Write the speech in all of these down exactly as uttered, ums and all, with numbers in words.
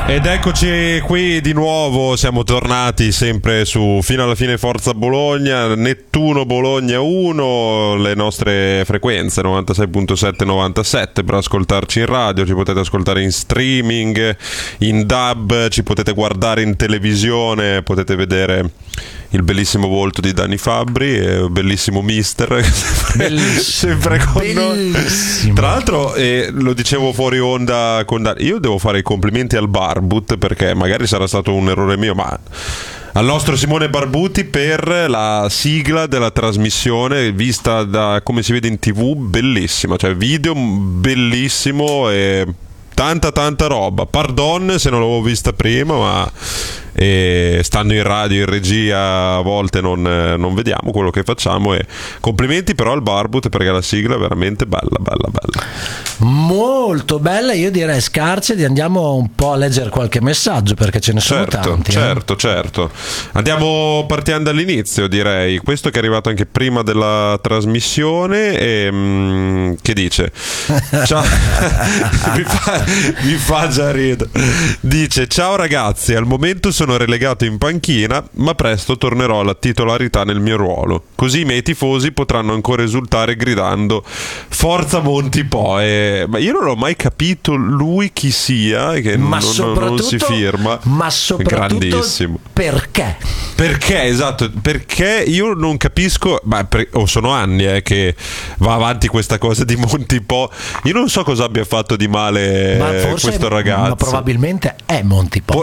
Ed eccoci qui di nuovo, siamo tornati sempre su Fino alla fine Forza Bologna, Nettuno Bologna uno, le nostre frequenze novantasei virgola sette novantasette per ascoltarci in radio, ci potete ascoltare in streaming, in dub, ci potete guardare in televisione, potete vedere il bellissimo volto di Dani Fabbri e il bellissimo mister sempre, sempre con bellissimo. Noi. Tra l'altro, eh, lo dicevo fuori onda con Dani, io devo fare i complimenti al Barbut, perché magari sarà stato un errore mio, ma al nostro Simone Barbuti per la sigla della trasmissione vista da come si vede in TV, bellissima, cioè video bellissimo e tanta tanta roba. Pardon se non l'avevo vista prima, ma e stando in radio, in regia, a volte non, non vediamo quello che facciamo. E complimenti però al Barbut, perché la sigla è veramente bella, bella, bella, molto bella. Io direi Scarcedi, andiamo un po' a leggere qualche messaggio, perché ce ne sono certo, tanti. Certo, eh? certo. Andiamo partendo dall'inizio, direi. Questo che è arrivato anche prima della trasmissione e, mm, che dice ciao. mi, fa, mi fa già ridere. Dice: ciao ragazzi, al momento sono relegato in panchina, ma presto tornerò alla titolarità nel mio ruolo, così i miei tifosi potranno ancora esultare gridando forza Montipo. E, ma io non ho mai capito lui chi sia, che ma non, non si firma, ma soprattutto grandissimo. Perché? Perché, esatto, perché io non capisco, ma per, oh, sono anni eh, che va avanti questa cosa di Montipo. Io non so cosa abbia fatto di male ma forse, questo ragazzo. Ma probabilmente è Montipo.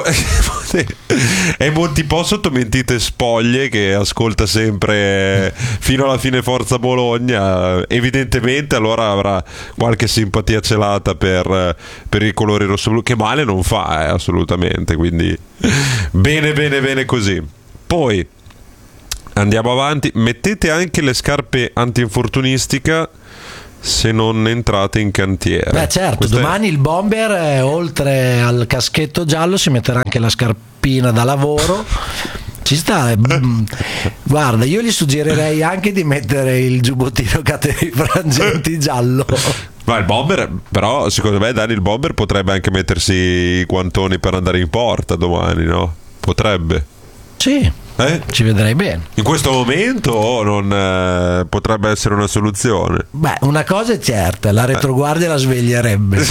È Montipo sotto mentite spoglie, che ascolta sempre Fino alla fine Forza Bologna. Evidentemente allora avrà qualche simpatia celata per, per i colori rossoblu, che male non fa, eh, assolutamente. Quindi bene bene bene così. Poi andiamo avanti. Mettete anche le scarpe antinfortunistica se non entrate in cantiere. Beh certo, Questa domani è... il bomber, eh, oltre al caschetto giallo, si metterà anche la scarpina da lavoro. Ci sta. Guarda, io gli suggerirei anche di mettere il giubbottino catene frangenti giallo. Ma il bomber, però secondo me Dani, il bomber potrebbe anche mettersi i guantoni per andare in porta domani, no? Potrebbe. Sì, eh? Ci vedrei bene. In questo momento non eh, potrebbe essere una soluzione. Beh, una cosa è certa, la retroguardia la sveglierebbe.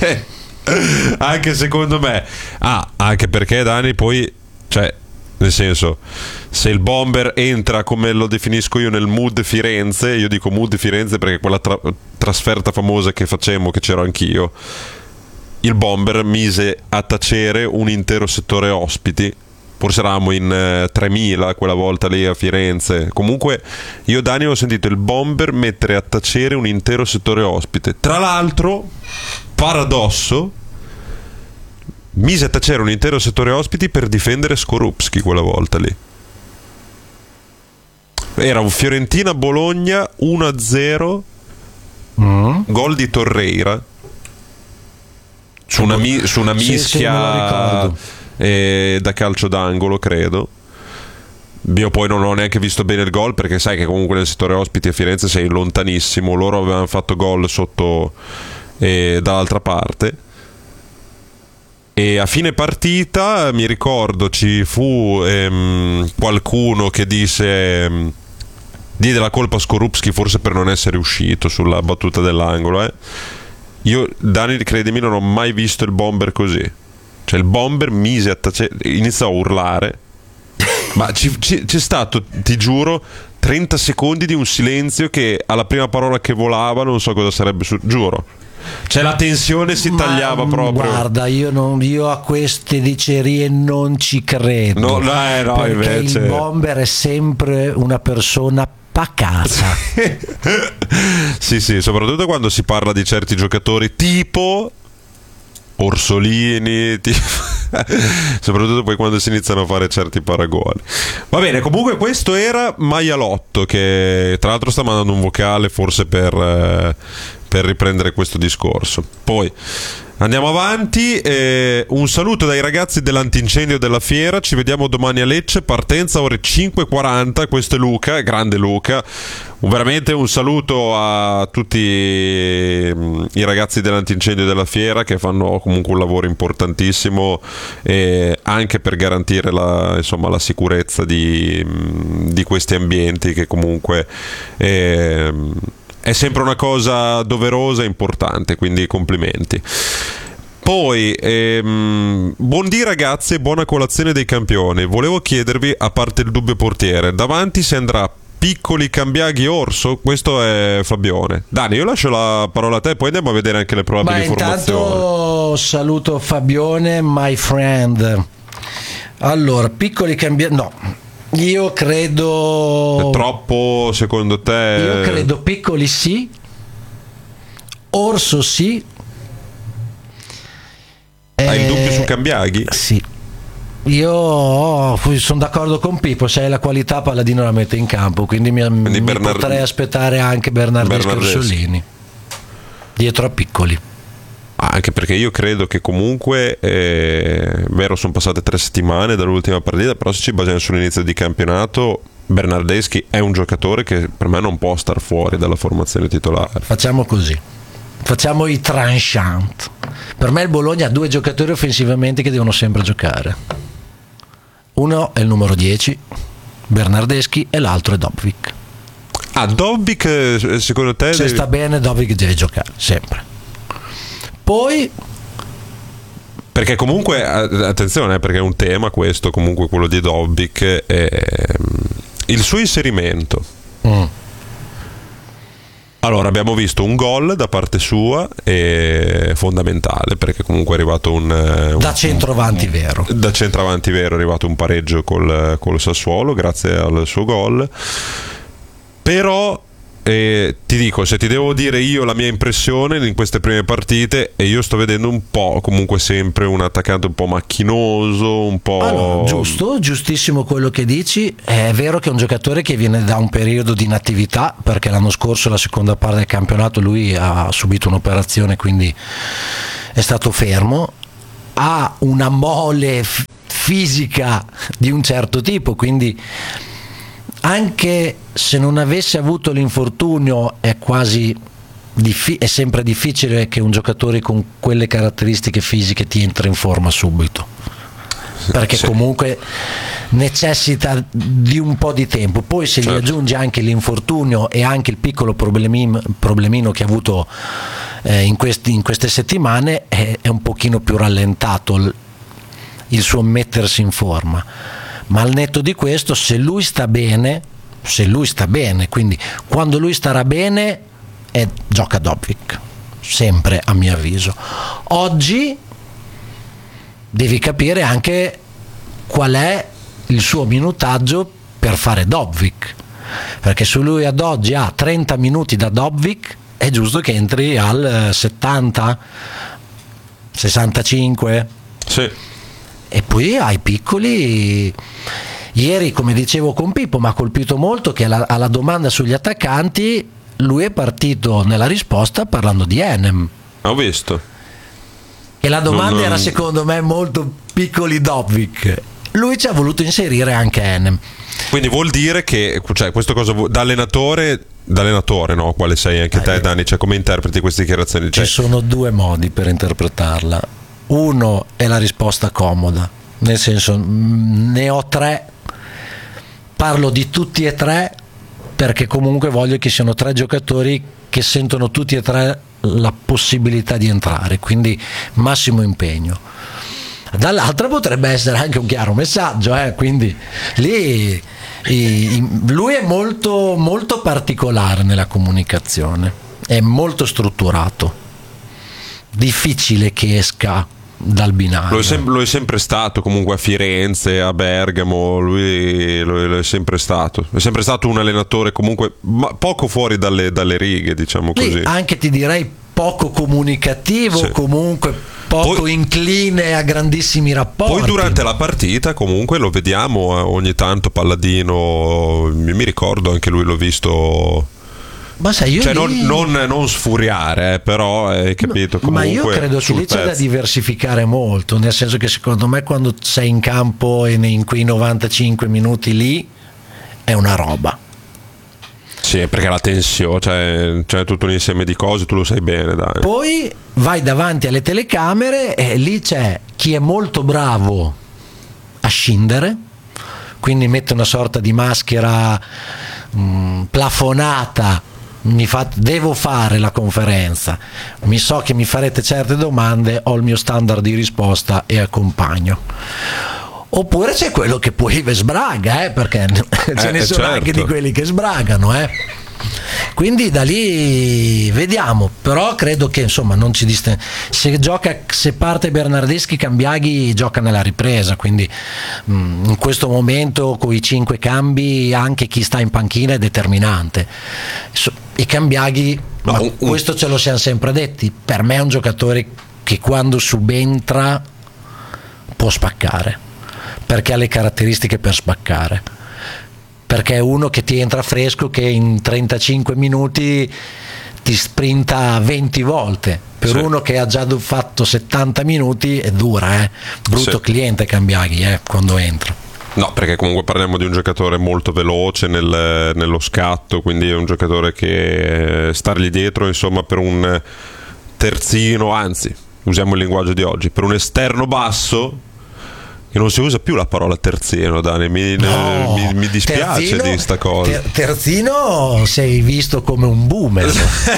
Anche secondo me. Ah, anche perché Dani poi, cioè, nel senso, se il bomber entra, come lo definisco io, nel mood Firenze, io dico mood Firenze perché quella tra- trasferta famosa che facemmo, che c'ero anch'io, il bomber mise a tacere un intero settore ospiti. Forse eravamo in eh, tremila quella volta lì a Firenze. Comunque io Dani ho sentito il bomber mettere a tacere un intero settore ospite. Tra l'altro, paradosso, mise a tacere un intero settore ospiti per difendere Skorupski quella volta lì. Era un Fiorentina-Bologna uno a zero, mm. gol di Torreira su una, mi- su una mischia... Sì, sì, me lo ricordo. E da calcio d'angolo, credo. Io poi non ho neanche visto bene il gol, perché sai che comunque nel settore ospiti a Firenze sei lontanissimo. Loro avevano fatto gol sotto e dall'altra parte. E a fine partita mi ricordo ci fu ehm, qualcuno che disse ehm, diede la colpa a Skorupski forse per non essere uscito sulla battuta dell'angolo. eh. Io, Dani, credimi, non ho mai visto il bomber così. Cioè il bomber mise a tacere, iniziò a urlare, ma ci, ci, c'è stato, ti giuro, trenta secondi di un silenzio che alla prima parola che volava non so cosa sarebbe su, giuro. Cioè la tensione si ma, tagliava proprio. Guarda, io, non, io a queste dicerie non ci credo. No, no, eh, no, perché invece... il bomber è sempre una persona pacata. Sì, sì, soprattutto quando si parla di certi giocatori tipo Orsolini, tipo... soprattutto poi quando si iniziano a fare certi paragoni. Va bene, comunque questo era Maialotto, che tra l'altro sta mandando un vocale forse per, eh, per riprendere questo discorso. Poi Andiamo avanti, eh, un saluto dai ragazzi dell'antincendio della fiera, ci vediamo domani a Lecce, partenza ore cinque e quaranta, questo è Luca, grande Luca, veramente un saluto a tutti i ragazzi dell'antincendio della fiera che fanno comunque un lavoro importantissimo eh, anche per garantire la, insomma, la sicurezza di, di questi ambienti che comunque... Eh, è sempre una cosa doverosa e importante, quindi complimenti. Poi ehm, buondì ragazzi e buona colazione dei campioni. Volevo chiedervi, a parte il dubbio portiere, davanti si andrà Piccoli, Cambiaghi, Orso? Questo è Fabione. Dani, io lascio la parola a te, poi andiamo a vedere anche le probabili Ma formazioni. Intanto saluto Fabione, my friend. Allora, Piccoli, Cambiaghi, no, io credo... È troppo, secondo te? Io credo Piccoli sì, Orso sì. Hai eh, dubbi su Cambiaghi? Sì. Io oh, sono d'accordo con Pippo, se hai la qualità Palladino la mette in campo, quindi mi, quindi mi Bernard... potrei aspettare anche Bernardeschi e Orsolini dietro a Piccoli. Anche perché io credo che comunque eh, vero, sono passate tre settimane dall'ultima partita, però se ci basiamo sull'inizio di campionato, Bernardeschi è un giocatore che per me non può star fuori dalla formazione titolare. Facciamo così, facciamo i tranchant. Per me il Bologna ha due giocatori offensivamente che devono sempre giocare. Uno è il numero dieci, Bernardeschi, e l'altro è Dobbik. Ah, Dobbik secondo te se devi... sta bene Dobbik deve giocare sempre. Poi perché comunque attenzione, perché è un tema questo, comunque quello di Dobbik, eh, il suo inserimento. Mm. Allora, abbiamo visto un gol da parte sua, è fondamentale, perché comunque è arrivato un, un da centravanti vero. Da centravanti vero è arrivato un pareggio col, col Sassuolo grazie al suo gol. Però E ti dico, se ti devo dire io la mia impressione in queste prime partite, e io sto vedendo un po' comunque sempre un attaccante un po' macchinoso, un po'... Allora, giusto, giustissimo quello che dici. È vero che è un giocatore che viene da un periodo di inattività, perché l'anno scorso, la seconda parte del campionato, lui ha subito un'operazione, quindi è stato fermo. Ha una mole f- fisica di un certo tipo, quindi anche se non avesse avuto l'infortunio è quasi diffi- è sempre difficile che un giocatore con quelle caratteristiche fisiche ti entri in forma subito, perché sì, comunque necessita di un po' di tempo. Poi se certo, gli aggiungi anche l'infortunio e anche il piccolo problemino, problemino che ha avuto eh, in, questi, in queste settimane, è, è un pochino più rallentato il, il suo mettersi in forma. Ma al netto di questo, se lui sta bene, se lui sta bene, quindi quando lui starà bene, è, gioca Dobbik, sempre a mio avviso. Oggi devi capire anche qual è il suo minutaggio per fare Dobbik, perché se lui ad oggi ha trenta minuti da Dobbik, è giusto che entri al settanta, sessantacinque. Sì. E poi ai piccoli, ieri come dicevo con Pippo mi ha colpito molto che alla, alla domanda sugli attaccanti lui è partito nella risposta parlando di Enem. Ho visto. E la domanda non, era non... secondo me molto Piccoli Dobbik. Lui ci ha voluto inserire anche Enem. Quindi vuol dire che, cioè, questo cosa vu- da allenatore, da allenatore no, quale sei anche ah, te, Dani, cioè come interpreti queste dichiarazioni? Ci cioè... sono due modi per interpretarla. Uno è la risposta comoda, nel senso, ne ho tre, parlo di tutti e tre perché comunque voglio che siano tre giocatori che sentono tutti e tre la possibilità di entrare, quindi massimo impegno. Dall'altra potrebbe essere anche un chiaro messaggio, eh? Quindi lì i, lui è molto, molto particolare nella comunicazione, è molto strutturato, difficile che esca dal binario. Lo è, sem- lo è sempre stato comunque a Firenze, a Bergamo, lui lo è, lo è sempre stato. È sempre stato un allenatore comunque ma poco fuori dalle, dalle righe, diciamo così. Sì, anche ti direi poco comunicativo, sì, comunque poco poi, incline a grandissimi rapporti. Poi durante la partita comunque lo vediamo ogni tanto Palladino, mi ricordo anche lui l'ho visto Ma sai, io cioè, lì... non, non, non sfuriare, eh, però hai capito. Ma io credo che lì c'è da diversificare molto, nel senso che secondo me quando sei in campo e in quei novantacinque minuti lì è una roba. Sì, perché la tensione, cioè, c'è tutto un insieme di cose, tu lo sai bene, dai. Poi vai davanti alle telecamere e lì c'è chi è molto bravo a scindere, quindi mette una sorta di maschera mh, plafonata. Mi fa, devo fare la conferenza, mi so che mi farete certe domande, ho il mio standard di risposta e accompagno. Oppure c'è quello che poi sbraga, eh, perché ce eh, ne sono certo. anche di quelli che sbragano, eh. Quindi da lì vediamo, però credo che insomma non ci disten- se gioca, se parte Bernardeschi, Cambiaghi gioca nella ripresa, quindi mh, in questo momento con i cinque cambi anche chi sta in panchina è determinante. So, i Cambiaghi, no, ma un, un... questo ce lo siamo sempre detti, per me è un giocatore che quando subentra può spaccare, perché ha le caratteristiche per spaccare, perché è uno che ti entra fresco, che in trentacinque minuti ti sprinta venti volte. Per sì. Uno che ha già fatto settanta minuti è dura, eh? Brutto sì. Cliente Cambiaghi, eh, quando entra. No, perché comunque parliamo di un giocatore molto veloce nel, nello scatto, quindi è un giocatore che stargli dietro, insomma, per un terzino, anzi, usiamo il linguaggio di oggi, per un esterno basso, che non si usa più la parola terzino, Dani, mi, no, mi, mi dispiace terzino, di sta cosa. Ter- terzino sei visto come un boomer.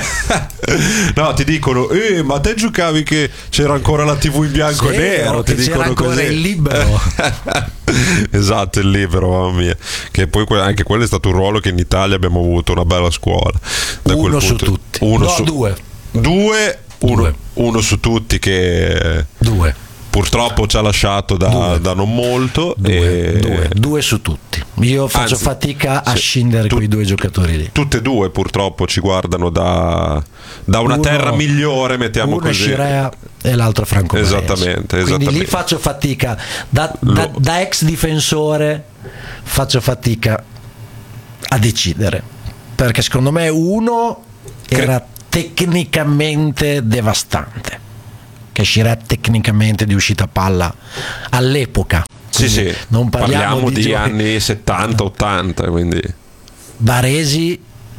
No, ti dicono, eh, ma te giocavi che c'era ancora la tivù in bianco sì, e nero, ti dicono c'era ancora così. Il libero. Esatto, il libero, mamma mia. Che poi anche quello è stato un ruolo che in Italia abbiamo avuto una bella scuola. Da uno quel su punto. tutti. Uno no, su due. Due, uno, due. Uno su tutti che... Due. Purtroppo ci ha lasciato da, da non molto. Due, e... due, due su tutti. Io faccio Anzi, fatica a sì, scindere tu, quei due giocatori lì. Tutte e due purtroppo ci guardano da, da una uno, terra migliore, mettiamo uno così. Uno Scirea e l'altro Franco Baresi. Esattamente, esattamente. Quindi lì faccio fatica da, da, da ex difensore, faccio fatica a decidere, perché secondo me uno era Cre- tecnicamente devastante, che Scirea tecnicamente di uscita palla all'epoca. Sì, sì, non parliamo, parliamo di, di gio- anni settanta ottanta, quindi Baresi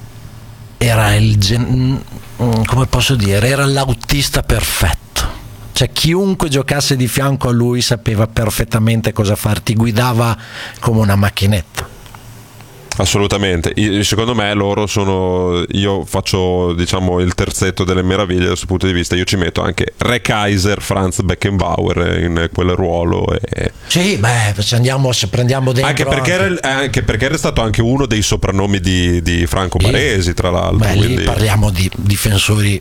era il gen- come posso dire, era l'autista perfetto, cioè chiunque giocasse di fianco a lui sapeva perfettamente cosa fare, ti guidava come una macchinetta. Assolutamente, secondo me loro sono, io faccio diciamo il terzetto delle meraviglie da questo punto di vista, io ci metto anche Re Kaiser, Franz Beckenbauer in quel ruolo e... Sì, beh, se andiamo, se prendiamo dentro anche perché, anche... Era, anche perché era stato anche uno dei soprannomi di, di Franco Baresi, tra l'altro. Beh, quindi... lì parliamo di difensori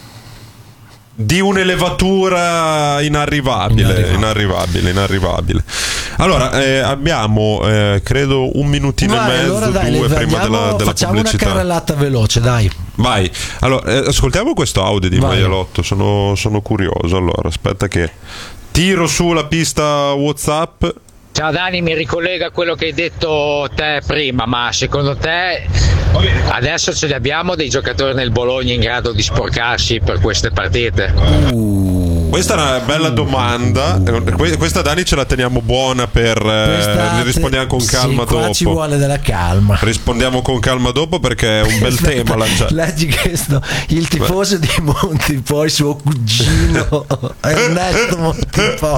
di un'elevatura inarrivabile, inarrivabile, inarrivabile, inarrivabile. Allora, eh, abbiamo eh, credo un minutino Vai, e mezzo, allora dai, due le, prima andiamo, della, della facciamo pubblicità. Una carrellata veloce, dai. Vai. Allora, eh, ascoltiamo questo audio di Vai. Maialotto, sono, sono curioso. Allora, aspetta che tiro su la pista WhatsApp. Ciao Dani, mi ricollega a quello che hai detto te prima, ma secondo te adesso ce li abbiamo dei giocatori nel Bologna in grado di sporcarsi per queste partite? Uh. Questa è una bella domanda. Questa Dani ce la teniamo buona per Questa ne rispondiamo con calma sì, qua dopo. Ci vuole della calma. Rispondiamo con calma dopo perché è un bel Aspetta, tema lanciato. Leggi questo, il tifoso Beh. di Monti, poi suo cugino Ernesto Montipò.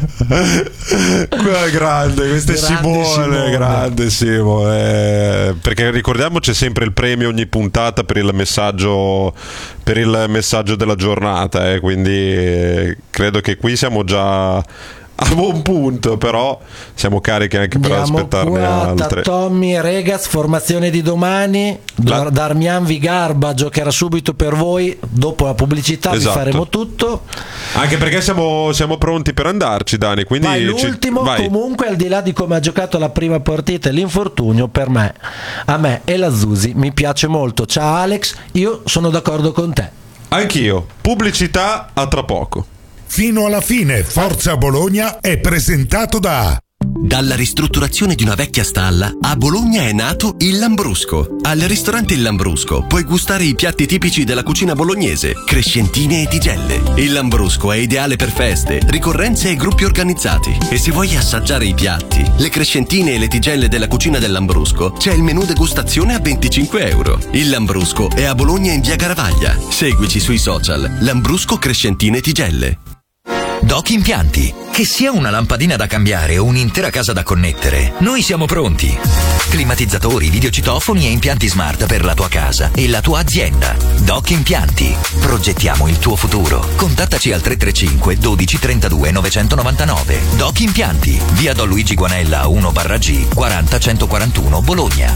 Grande, questo è Simone, Simone, grande Simo. Eh, perché ricordiamoci sempre il premio ogni puntata per il messaggio per il messaggio della giornata, eh, quindi eh, credo che qui siamo già a buon punto, però siamo carichi anche per Andiamo aspettarne qua, altre. Tommy Regaz, formazione di domani. La... Darmian Vigarba giocherà subito per voi dopo la pubblicità. Esatto. Vi faremo tutto, anche perché siamo, siamo pronti per andarci, Dani, quindi vai, l'ultimo ci... vai. Comunque, al di là di come ha giocato la prima partita e l'infortunio, per me a me e la Zusi mi piace molto. Ciao Alex, io sono d'accordo con te. Anch'io. Pubblicità, a tra poco. Fino alla fine Forza Bologna è presentato da Dalla ristrutturazione di una vecchia stalla, a Bologna è nato il Lambrusco. Al ristorante Il Lambrusco puoi gustare i piatti tipici della cucina bolognese, crescentine e tigelle. Il Lambrusco è ideale per feste, ricorrenze e gruppi organizzati. E se vuoi assaggiare i piatti, le crescentine e le tigelle della cucina del Lambrusco, c'è il menù degustazione a venticinque euro. Il Lambrusco è a Bologna in via Garavaglia. Seguici sui social. Lambrusco Crescentine Tigelle. Doc Impianti. Che sia una lampadina da cambiare o un'intera casa da connettere, noi siamo pronti. Climatizzatori, videocitofoni e impianti smart per la tua casa e la tua azienda. Doc Impianti. Progettiamo il tuo futuro. Contattaci al tre tre cinque dodici trentadue novecentonovantanove. Doc Impianti. Via Don Luigi Guanella uno barra G quaranta centoquarantuno Bologna.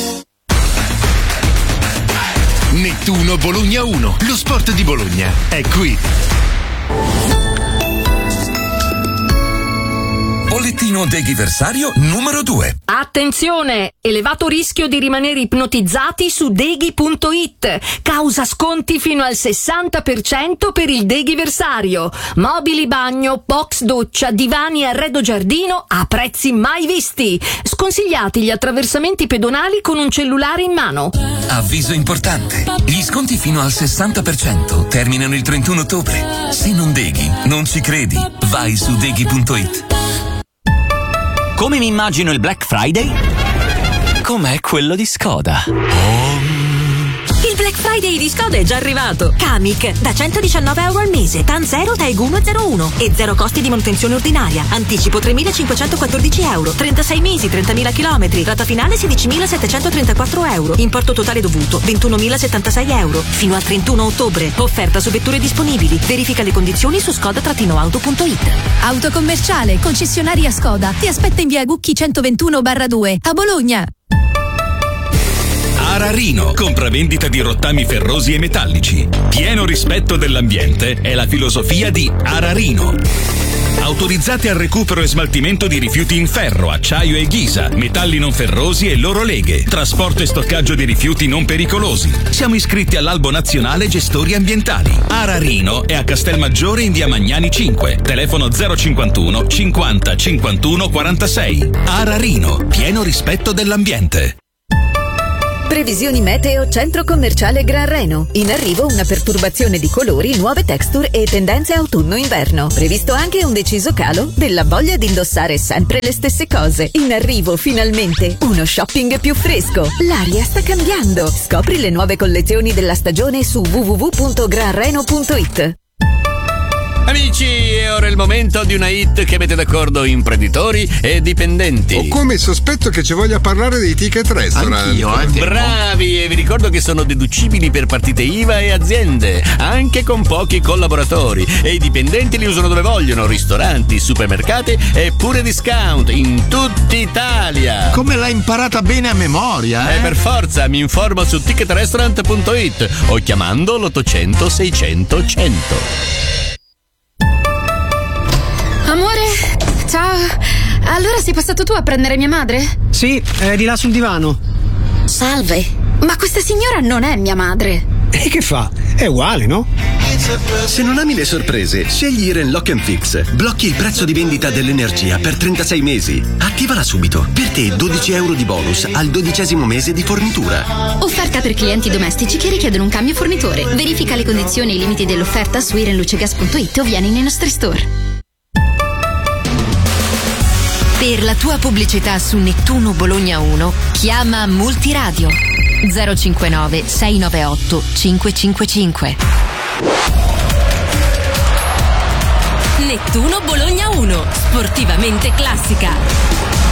Nettuno Bologna uno. Lo sport di Bologna è qui. Bollettino deghiversario numero due. Attenzione! Elevato rischio di rimanere ipnotizzati su deghi punto it. Causa sconti fino al sessanta per cento per il deghiversario. Mobili bagno, box doccia, divani e arredo giardino a prezzi mai visti. Sconsigliati gli attraversamenti pedonali con un cellulare in mano. Avviso importante. Gli sconti fino al sessanta per cento terminano il trentuno ottobre. Se non deghi, non ci credi. Vai su deghi punto it. Come mi immagino il Black Friday? Com'è quello di Skoda. Il Black Friday di Skoda è già arrivato. Kamiq da centodiciannove euro al mese, TAN zero, TAEG uno e zero uno e zero costi di manutenzione ordinaria. Anticipo tremilacinquecentoquattordici euro, trentasei mesi, trentamila chilometri, rata finale sedicimilasettecentotrentaquattro euro, importo totale dovuto ventunomilasettantasei euro. Fino al trentuno ottobre. Offerta su vetture disponibili. Verifica le condizioni su skoda auto punto it. Autocommerciale, concessionaria Skoda. Ti aspetta in via Gucchi centoventuno barra due a Bologna. Ararino, compravendita di rottami ferrosi e metallici. Pieno rispetto dell'ambiente è la filosofia di Ararino. Autorizzate al recupero e smaltimento di rifiuti in ferro, acciaio e ghisa, metalli non ferrosi e loro leghe, trasporto e stoccaggio di rifiuti non pericolosi. Siamo iscritti all'Albo Nazionale Gestori Ambientali. Ararino è a Castelmaggiore in via Magnani cinque, telefono zero cinquantuno cinquanta cinquantuno quarantasei. Ararino, pieno rispetto dell'ambiente. Previsioni meteo Centro Commerciale Gran Reno. In arrivo una perturbazione di colori, nuove texture e tendenze autunno-inverno. Previsto anche un deciso calo della voglia di indossare sempre le stesse cose. In arrivo finalmente uno shopping più fresco. L'aria sta cambiando. Scopri le nuove collezioni della stagione su w w w punto gran reno punto it. Amici, è ora il momento di una hit che mette d'accordo imprenditori e dipendenti. Ho come sospetto che ci voglia parlare dei ticket restaurant. Anch'io, eh, bravi, e vi ricordo che sono deducibili per partite I V A e aziende, anche con pochi collaboratori. E i dipendenti li usano dove vogliono, ristoranti, supermercati e pure discount in tutta Italia. Come l'hai imparata bene a memoria, eh? Eh, per forza, mi informo su ticket restaurant punto it o chiamando l'ottocento seicento cento. Amore, ciao. Allora sei passato tu a prendere mia madre? Sì, è di là sul divano. Salve, ma questa signora non è mia madre. E che fa? È uguale, no? Se non ami le sorprese, scegli Iren Lock and Fix. Blocchi il prezzo di vendita dell'energia per trentasei mesi. Attivala subito. Per te dodici euro di bonus al dodicesimo mese di fornitura. Offerta per clienti domestici che richiedono un cambio fornitore. Verifica le condizioni e i limiti dell'offerta su iren luce gas punto it o vieni nei nostri store. Per la tua pubblicità su Nettuno Bologna uno, chiama Multiradio zero cinquantanove sei nove otto cinque cinque cinque. Nettuno Bologna uno, sportivamente classica.